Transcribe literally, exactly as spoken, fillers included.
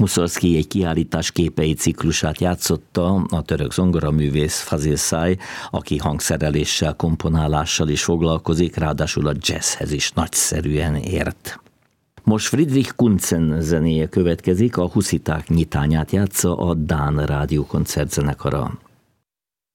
Muszorgszkij egy kiállítás képei ciklusát játszotta a török zongoraművész Fazil Say, aki hangszereléssel, komponálással is foglalkozik, ráadásul a jazzhez is nagyszerűen ért. Most Friedrich Kuntzen zenéje következik, a Husziták nyitányát játsza a Dán Rádió koncertzenekara.